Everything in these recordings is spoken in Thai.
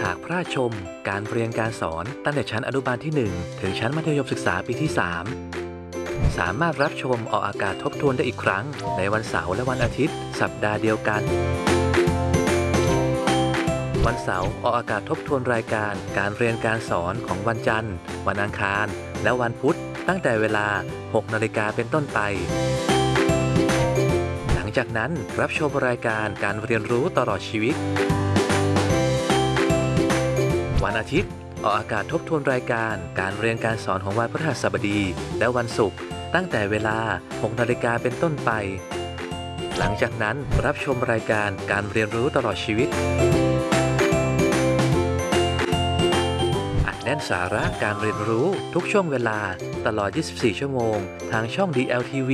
หากพระราชชมการเรียนการสอนตั้งแต่ชั้นอนุบาลที่ 1 ถึงชั้นมัธยมศึกษาปีที่ 3 สามารถรับชมออกอากาศทบทวนได้อีกครั้งในวันเสาร์และวันอาทิตย์สัปดาห์เดียวกันวันเสาร์ออกอากาศทบทวนรายการการเรียนการสอนของวันจันทร์วันอังคารและวันพุธตั้งแต่เวลา 6 นาฬิกาเป็นต้นไปหลังจากนั้นรับชมรายการการเรียนรู้ตลอดชีวิตวันอาทิตย์ออกอากาศทบทวนรายการการเรียนการสอนของวันพฤหัสบดีและวันศุกร์ตั้งแต่เวลา 6 นาฬิกาเป็นต้นไปหลังจากนั้นรับชมรายการการเรียนรู้ตลอดชีวิตอัดแน่นสาระการเรียนรู้ทุกช่วงเวลาตลอด 24 ชั่วโมงทางช่อง DLTV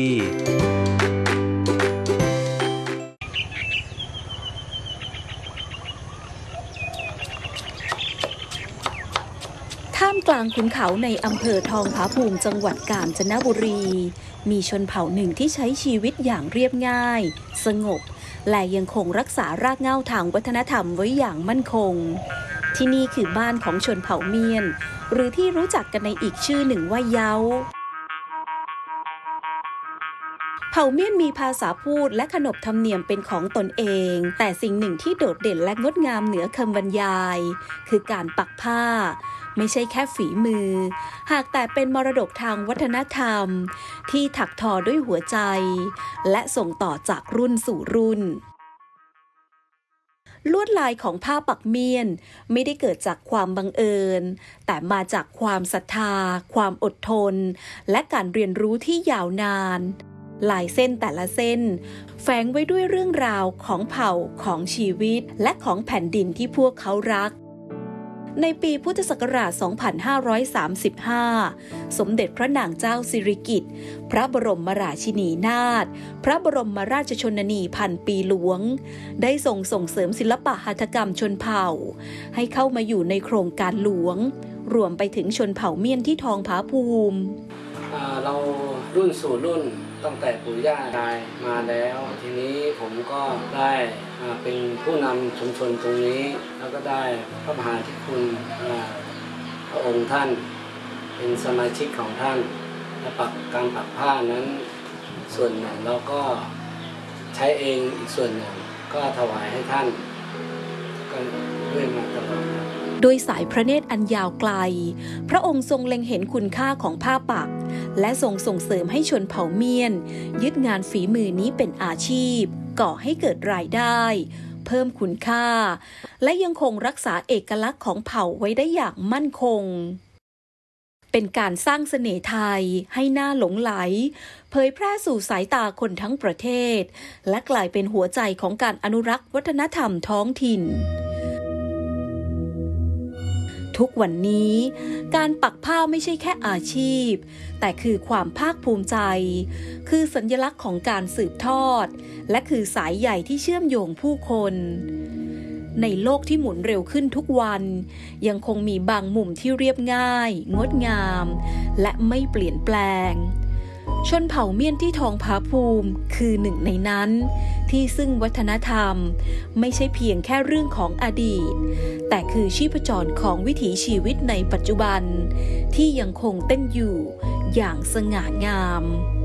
ท่ามกลางขุนเขาในอำเภอทองผาภูมิจังหวัดกาญจนบุรีมีชนเผ่าหนึ่งที่ใช้ชีวิตอย่างเรียบง่ายสงบและยังคงรักษารากเหง้าทางวัฒนธรรมไว้อย่างมั่นคงที่นี่คือบ้านของชนเผ่าเมียนหรือที่รู้จักกันในอีกชื่อหนึ่งว่าเยาเผ่าเมียนมีภาษาพูดและขนบธรรมเนียมเป็นของตนเองแต่สิ่งหนึ่งที่โดดเด่นและงดงามเหนือคำบรรยายคือการปักผ้าไม่ใช่แค่ฝีมือหากแต่เป็นมรดกทางวัฒนธรรมที่ถักทอด้วยหัวใจและส่งต่อจากรุ่นสู่รุ่นลวดลายของผ้าปักเมียนไม่ได้เกิดจากความบังเอิญแต่มาจากความศรัทธาความอดทนและการเรียนรู้ที่ยาวนานลายเส้นแต่ละเส้นแฝงไว้ด้วยเรื่องราวของเผ่าของชีวิตและของแผ่นดินที่พวกเขารักในปีพุทธศักราช 2535 สมเด็จพระนางเจ้าสิริกิติ์พระบรมราชินีนาถพระบรมราชชนนีพันปีหลวงได้ส่งเสริมศิลปหัตถกรรมชนเผ่าให้เข้ามาอยู่ในโครงการหลวงรวมไปถึงชนเผ่าเมียนที่ทองผาภูมิเรารุ่นสู่รุ่นตั้งแต่ปู่ย่ายายมาแล้วทีนี้ผมก็ได้เป็นผู้นำชุมชนตรงนี้แล้วก็ได้พระมหาธิคุณพระองค์ท่านเป็นสมาชิกของท่านและการปักผ้านั้นส่วนหนึ่งเราก็ใช้เองอีกส่วนหนึ่งก็ถวายให้ท่านก็เรื่อยมาตลอดโดยสายพระเนตรอันยาวไกลพระองค์ทรงเล็งเห็นคุณค่าของผ้าปักและทรงส่งเสริมให้ชนเผ่าเมียนยึดงานฝีมือนี้เป็นอาชีพก่อให้เกิดรายได้เพิ่มคุณค่าและยังคงรักษาเอกลักษณ์ของเผ่าไว้ได้อย่างมั่นคงเป็นการสร้างเสน่ห์ไทยให้น่าหลงไหลเผยแพร่สู่สายตาคนทั้งประเทศและกลายเป็นหัวใจของการอนุรักษ์วัฒนธรรมท้องถิ่นทุกวันนี้การปักผ้าไม่ใช่แค่อาชีพแต่คือความภาคภูมิใจคือสัญลักษณ์ของการสืบทอดและคือสายใหญ่ที่เชื่อมโยงผู้คนในโลกที่หมุนเร็วขึ้นทุกวันยังคงมีบางมุมที่เรียบง่ายงดงามและไม่เปลี่ยนแปลงชนเผ่าเมียนที่ทองผาภูมิคือหนึ่งในนั้นที่ซึ่งวัฒนธรรมไม่ใช่เพียงแค่เรื่องของอดีตแต่คือชีพจรของวิถีชีวิตในปัจจุบันที่ยังคงเต้นอยู่อย่างสง่างาม